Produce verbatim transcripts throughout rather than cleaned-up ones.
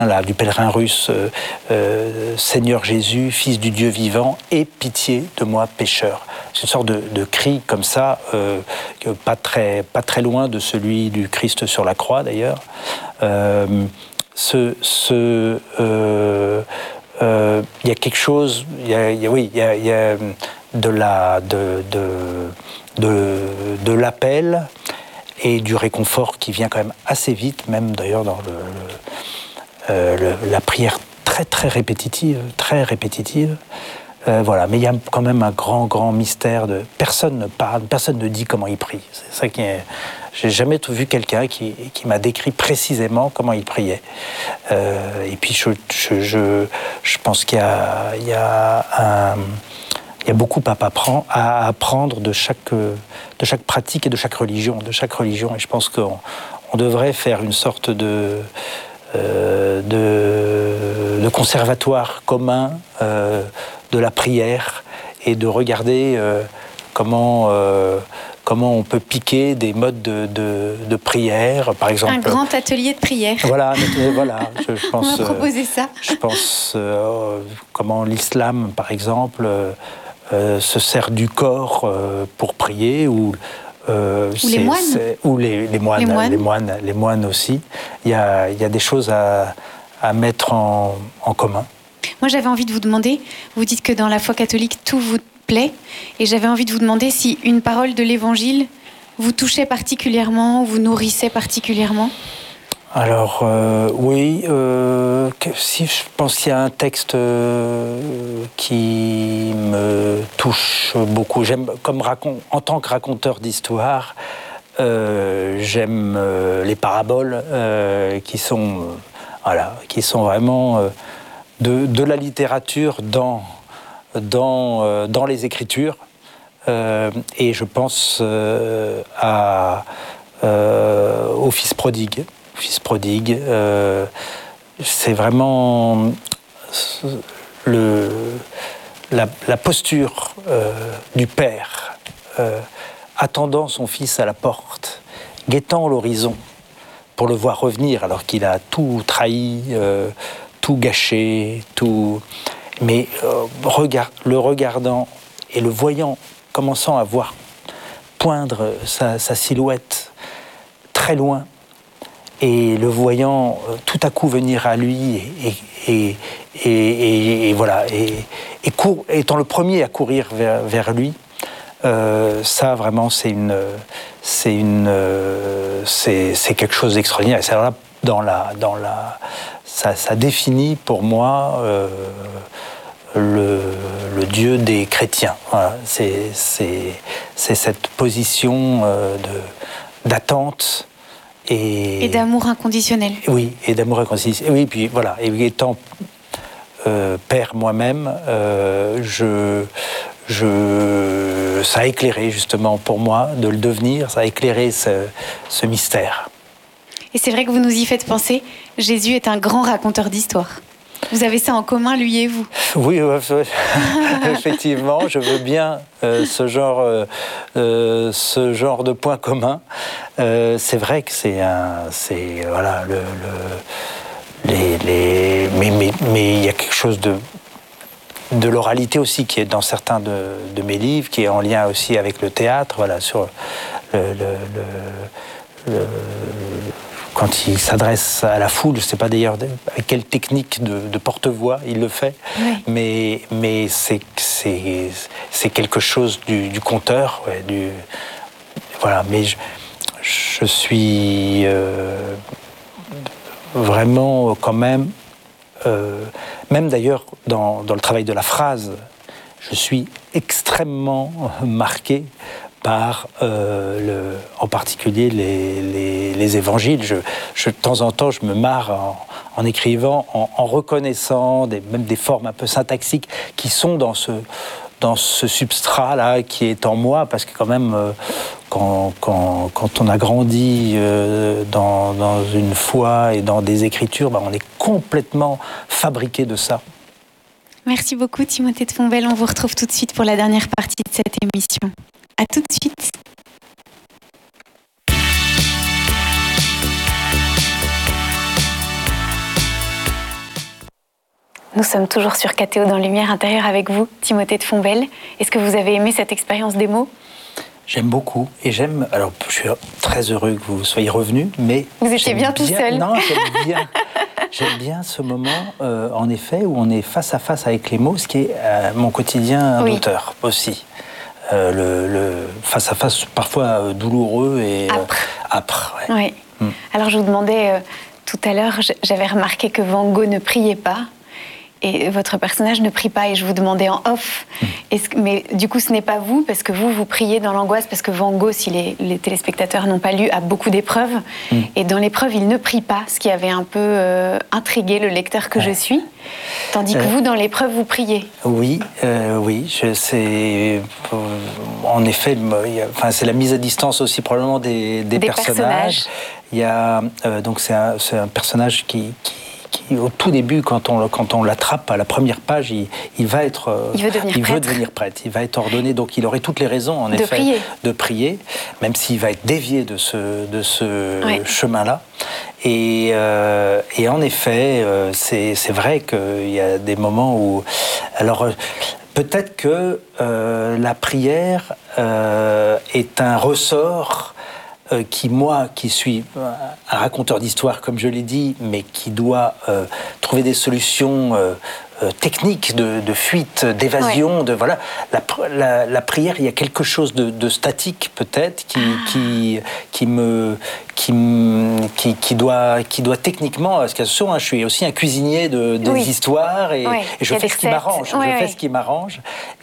là, du pèlerin russe, euh, euh, Seigneur Jésus, Fils du Dieu vivant, aie pitié de moi pécheur. C'est une sorte de, de cri comme ça, euh, pas très, pas très loin de celui du Christ sur la croix d'ailleurs. Euh, ce, ce, euh, euh, y a quelque chose, y a, y a, oui, il y a, y a de la, de, de, de, de l'appel et du réconfort qui vient quand même assez vite, même d'ailleurs dans le, le, euh, le, la prière très très répétitive, très répétitive. Euh, voilà, mais il y a quand même un grand, grand mystère de... Personne ne parle, personne ne dit comment il prie. C'est ça qui est... J'ai jamais vu quelqu'un qui, qui m'a décrit précisément comment il priait. Euh, et puis, je, je, je, je pense qu'il y a, il y a un... Il y a beaucoup à apprendre, à apprendre de chaque, de chaque pratique et de chaque religion, de chaque religion. Et je pense qu'on on devrait faire une sorte de... Euh, de, de conservatoire commun euh, de la prière et de regarder euh, comment, euh, comment on peut piquer des modes de, de, de prière, par exemple. Un grand atelier de prière. Voilà, voilà. Je, je pense, on va proposer ça. Euh, je pense euh, comment l'islam, par exemple, euh, se sert du corps euh, pour prier ou Euh, ou les moines. Ou les, les, moines, les moines, les moines, les moines aussi. Il y a, il y a des choses à, à mettre en, en commun. Moi, j'avais envie de vous demander, vous dites que dans la foi catholique, tout vous plaît, et j'avais envie de vous demander si une parole de l'Évangile vous touchait particulièrement, vous nourrissait particulièrement. Alors, euh, oui, euh, si je pense qu'il y a un texte euh, qui me touche beaucoup, j'aime, comme racon, en tant que raconteur d'histoire, euh, j'aime euh, les paraboles euh, qui sont, euh, voilà, qui sont vraiment euh, de, de la littérature dans, dans, euh, dans les Écritures. Euh, et je pense euh, à, euh, au Fils prodigue. Fils prodigue, euh, c'est vraiment le, la, la posture euh, du père, euh, attendant son fils à la porte, guettant l'horizon pour le voir revenir alors qu'il a tout trahi, euh, tout gâché, tout... mais euh, regard, le regardant et le voyant, commençant à voir poindre sa, sa silhouette très loin, et le voyant euh, tout à coup venir à lui, et, et, et, et, et voilà, et, et cour, étant le premier à courir vers, vers lui, euh, ça vraiment c'est une, c'est une, euh, c'est, c'est quelque chose d'extraordinaire. Et c'est là dans la, dans la, ça, ça définit pour moi euh, le, le Dieu des chrétiens. Voilà, c'est, c'est, c'est cette position euh, de, d'attente. Et, et d'amour inconditionnel. Oui, et d'amour inconditionnel. Oui, puis voilà, et étant euh, père moi-même, euh, je, je, ça a éclairé justement pour moi de le devenir, ça a éclairé ce, ce mystère. Et c'est vrai que vous nous y faites penser, Jésus est un grand raconteur d'histoire. Vous avez ça en commun, lui et vous. Oui, euh, effectivement, je veux bien euh, ce, genre, euh, euh, ce genre de point commun. Euh, c'est vrai que c'est un... C'est, voilà, le... le les, les, mais il mais, mais y a quelque chose de, de l'oralité aussi qui est dans certains de, de mes livres, qui est en lien aussi avec le théâtre, voilà, sur le... le, le, le quand il s'adresse à la foule, je ne sais pas d'ailleurs avec quelle technique de, de porte-voix il le fait, oui. mais, mais c'est, c'est, c'est quelque chose du, du conteur. Ouais, du, voilà, mais je, je suis euh, vraiment quand même, euh, même d'ailleurs dans, dans le travail de la phrase, je suis extrêmement marqué par, euh, le, en particulier, les, les, les évangiles. Je, je, de temps en temps, je me marre en, en écrivant, en, en reconnaissant des, même des formes un peu syntaxiques qui sont dans ce, dans ce substrat-là qui est en moi, parce que quand même, euh, quand, quand, quand on a grandi euh, dans, dans une foi et dans des écritures, bah, on est complètement fabriqué de ça. Merci beaucoup, Timothée de Fontbelle. On vous retrouve tout de suite pour la dernière partie de cette émission. À tout de suite. Nous sommes toujours sur K T O dans Lumière intérieure avec vous, Timothée de Fontbelle. Est-ce que vous avez aimé cette expérience des mots ? J'aime beaucoup et j'aime. Alors, je suis très heureux que vous soyez revenu, mais vous étiez bien tout seul. Non, j'aime bien. J'aime bien ce moment, euh, en effet, où on est face à face avec les mots, ce qui est euh, mon quotidien oui. d'auteur aussi. Euh, le, le face à face parfois euh, douloureux et âpre. Euh, âpre ouais. Oui. Mm. Alors, je vous demandais euh, tout à l'heure, j'avais remarqué que Van Gogh ne priait pas. Et votre personnage ne prie pas, et je vous demandais en off, mmh. est-ce que, mais du coup ce n'est pas vous, parce que vous, vous priez dans l'angoisse, parce que Van Gogh, si les, les téléspectateurs n'ont pas lu, a beaucoup d'épreuves, mmh. et dans l'épreuve, il ne prie pas, ce qui avait un peu euh, intrigué le lecteur que ouais. je suis, tandis que euh, vous, dans l'épreuve, vous priez. Oui, euh, oui, je, c'est... Euh, en effet, enfin, c'est la mise à distance aussi probablement des, des, des personnages. personnages. Il y a, euh, donc c'est un, c'est un personnage qui... qui Qui, au tout début, quand on, quand on l'attrape à la première page, il, il va être, il veut devenir il prêtre. veut devenir prêtre, il va être ordonné, donc il aurait toutes les raisons, en de effet, prier. de prier, même s'il va être dévié de ce, de ce ouais. chemin-là. Et, euh, et en effet, euh, c'est, c'est vrai qu'il y a des moments où, alors. Peut-être que euh, la prière euh, est un ressort euh, qui, moi, qui suis un raconteur d'histoire, comme je l'ai dit, mais qui doit euh, trouver des solutions euh, euh, techniques de, de fuite, d'évasion, ouais. de voilà. La, la, la prière, il y a quelque chose de, de statique peut-être qui, ah. qui, qui me Qui, qui, qui, doit, qui doit techniquement, parce que hein, je suis aussi un cuisinier de, des oui. histoires et, ouais. et je fais ce qui m'arrange. Ouais, je ouais. fais ce qui m'arrange.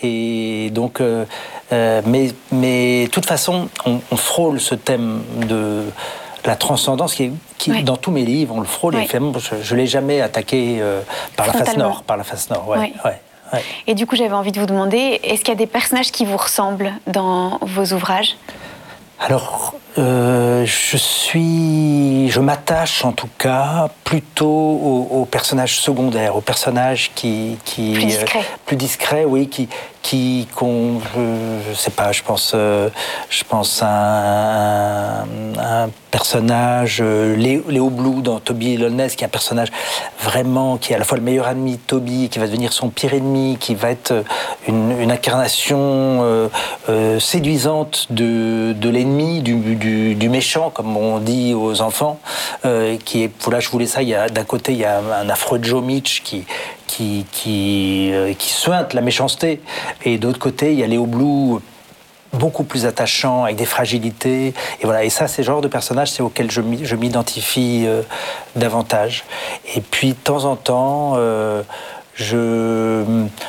Et donc, euh, euh, mais, mais de toute façon, on, on frôle ce thème de la transcendance qui, est, qui ouais. dans tous mes livres, on le frôle. Ouais. Et fait, je ne l'ai jamais attaqué euh, par la face nord. Par la face nord, ouais. ouais. ouais. ouais. Et du coup, j'avais envie de vous demander, est-ce qu'il y a des personnages qui vous ressemblent dans vos ouvrages ? Alors, euh, je suis, je m'attache en tout cas plutôt aux, aux personnages secondaires, aux personnages qui, qui plus discrets, euh, plus discrets, oui, qui, qui, qu'on, je, je sais pas, je pense, euh, je pense à un, un personnage, euh, Léo, Léo Blue dans Toby et Loveless, qui est un personnage vraiment qui est à la fois le meilleur ami de Toby, qui va devenir son pire ennemi, qui va être une, une incarnation euh, euh, séduisante de, de l'ennemi, du, du, du méchant, comme on dit aux enfants, euh, qui est, voilà, je voulais ça, il y a, d'un côté, il y a un affreux Joe Mitch qui, qui, qui, euh, qui suinte la méchanceté, et d'autre côté, il y a Léo Blue, beaucoup plus attachant, avec des fragilités, et voilà, et ça, c'est le genre de personnage, c'est auquel je, je m'identifie euh, davantage. Et puis, de temps en temps, euh, je...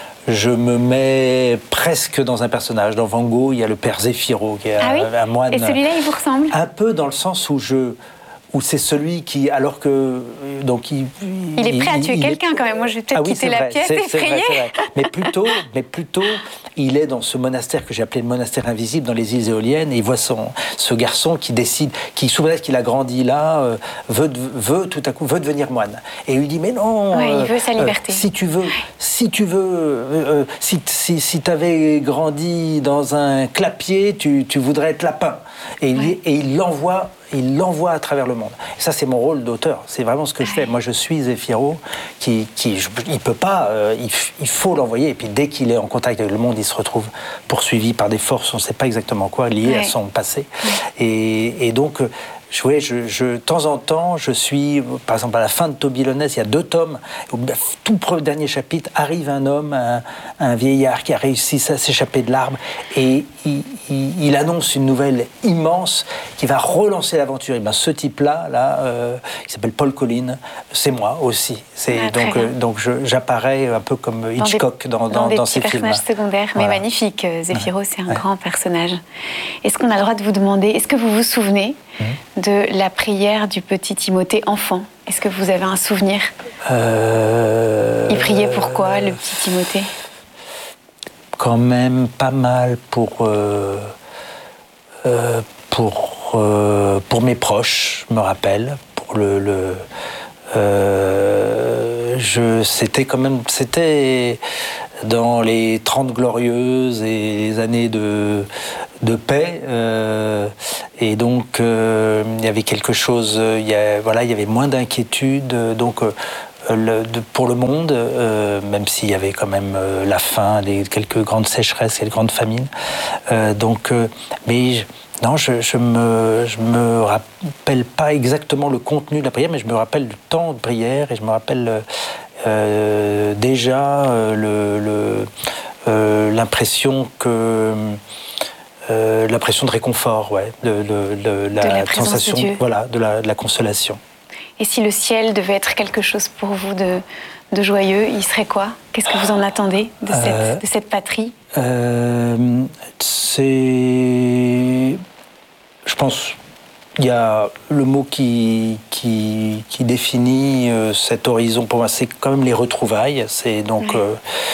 je me mets presque dans un personnage. Dans Van Gogh, il y a le père Zéphiro, qui est ah un, oui un moine. Et celui-là, il vous ressemble ? Un peu dans le sens où je... où c'est celui qui, alors que... Donc il, il est prêt il, à tuer quelqu'un est... quand même. Moi, je vais peut-être ah oui, quitter la vrai, pièce c'est, et c'est prier. Vrai, c'est vrai. Mais plutôt, mais plutôt, il est dans ce monastère que j'ai appelé le monastère invisible dans les îles Éoliennes, et il voit son, ce garçon qui décide, qui souvent qu'il a grandi là, euh, veut, veut tout à coup, veut devenir moine. Et il lui dit, mais non... Ouais, euh, il veut sa liberté. Euh, si tu veux, si tu veux, euh, si, si, si tu avais grandi dans un clapier, tu, tu voudrais être lapin. Et, ouais. il, et il l'envoie... il l'envoie à travers le monde. Et ça, c'est mon rôle d'auteur. C'est vraiment ce que je fais. Moi, je suis Zéphiro, qui, qui je, il peut pas, euh, il, il faut l'envoyer. Et puis, dès qu'il est en contact avec le monde, il se retrouve poursuivi par des forces, on ne sait pas exactement quoi, liées ouais. à son passé. Ouais. Et, et donc, je, ouais, je, je, de temps en temps, je suis, par exemple, à la fin de Toby Loveless, il y a deux tomes. Au tout dernier chapitre, arrive un homme, un, un vieillard qui a réussi à s'échapper de l'arbre, et il, il, il annonce une nouvelle immense qui va relancer l'aventure. Et ben, ce type-là, là, euh, il s'appelle Paul Collin, c'est moi aussi. C'est, ah, donc euh, donc je, j'apparais un peu comme Hitchcock dans, dans, dans, dans, dans ces films. Dans des personnages secondaires, mais voilà. Magnifique. Zéphiro, ouais. c'est un ouais. grand personnage. Est-ce qu'on a le droit de vous demander, est-ce que vous vous souvenez mmh. de la prière du petit Timothée enfant ? Est-ce que vous avez un souvenir ? euh... Il priait pourquoi, le petit Timothée ? Quand même pas mal pour... Euh, euh, pour Euh, pour mes proches, je me rappelle, pour le, le euh, je, c'était quand même, c'était dans les Trente Glorieuses et les années de, de paix, euh, et donc euh, il y avait quelque chose, il y a, voilà, il y avait moins d'inquiétude, donc euh, le, de, pour le monde, euh, même s'il y avait quand même euh, la faim, les, quelques grandes sécheresses et les grandes famines. Euh, donc, euh, mais je, non, je, je me, je me rappelle pas exactement le contenu de la prière, mais je me rappelle du temps de prière et je me rappelle euh, déjà euh, le, le, euh, l'impression que euh, l'impression de réconfort, ouais, de, de, de la, de la sensation, de Dieu. Voilà, de la, de la consolation. Et si le ciel devait être quelque chose pour vous de, de joyeux, il serait quoi? Qu'est-ce que vous en attendez de cette, euh, de cette patrie? euh, C'est... Je pense il y a le mot qui, qui, qui définit euh, cet horizon pour moi, c'est quand même les retrouvailles. C'est donc ouais. euh,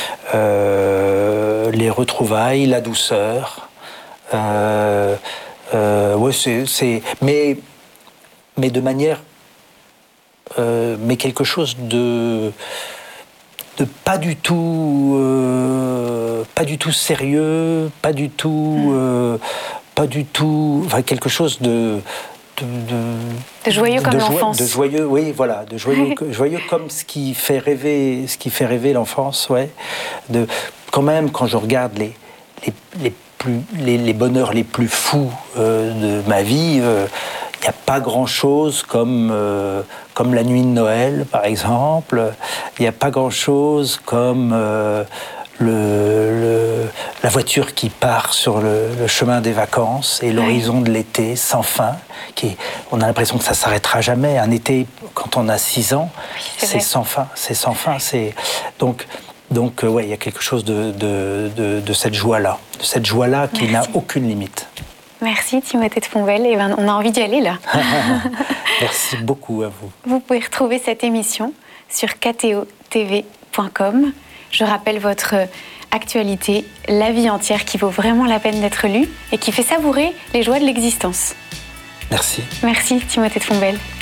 euh, les retrouvailles, la douceur. Euh, euh, ouais, c'est, c'est, mais, mais de manière... Euh, mais quelque chose de, de pas du tout, euh, pas du tout sérieux, pas du tout, euh, pas du tout, enfin quelque chose de de, de, de joyeux comme de l'enfance. De joyeux, oui, voilà, de joyeux, joyeux comme ce qui fait rêver, ce qui fait rêver l'enfance, ouais. De, quand même, quand je regarde les les les plus les, les bonheurs les plus fous euh, de ma vie. Euh, Il n'y a pas grand-chose comme, euh, comme la nuit de Noël, par exemple. Il n'y a pas grand-chose comme euh, le, le, la voiture qui part sur le, le chemin des vacances et l'horizon de l'été sans fin. Qui, on a l'impression que ça ne s'arrêtera jamais. Un été, quand on a six ans, oui, c'est, c'est sans fin. C'est sans fin. C'est, donc, donc euh, ouais, il y a quelque chose de, de, de, de cette joie-là. De cette joie-là qui Merci. N'a aucune limite. Merci Timothée de Fonbelle, et ben, on a envie d'y aller là. Merci beaucoup à vous. Vous pouvez retrouver cette émission sur k t o t v point com. Je rappelle votre actualité, La vie entière, qui vaut vraiment la peine d'être lue et qui fait savourer les joies de l'existence. Merci. Merci Timothée de Fonbelle.